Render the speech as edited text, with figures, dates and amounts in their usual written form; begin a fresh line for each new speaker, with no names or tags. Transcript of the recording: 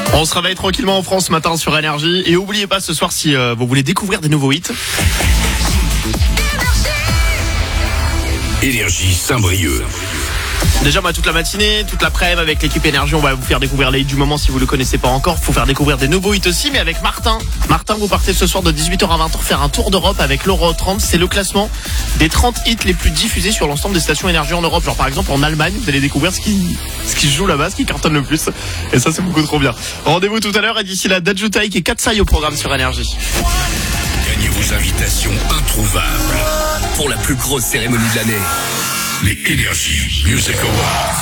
On se réveille tranquillement en France ce matin sur Énergie. Et oubliez pas ce soir, si vous voulez découvrir des nouveaux hits,
Énergie Saint-Brieuc.
déjà toute la matinée, toute l'après-midi avec l'équipe Énergie, on va vous faire découvrir les hits du moment si vous le connaissez pas encore. Faut faire découvrir des nouveaux hits aussi, mais avec Martin. Martin, vous partez ce soir de 18h à 20h faire un tour d'Europe avec l'Euro 30. C'est le classement des 30 hits les plus diffusés sur l'ensemble des stations Énergie en Europe. Genre par exemple en Allemagne, vous allez découvrir ce qui se joue là-bas, ce qui cartonne le plus. Et ça c'est beaucoup trop bien. Rendez-vous tout à l'heure et d'ici là, Dadju Taïk et Katsai au programme sur Énergie.
Gagnez vos invitations introuvables pour la plus grosse cérémonie de l'année. Les Énergie Music Awards.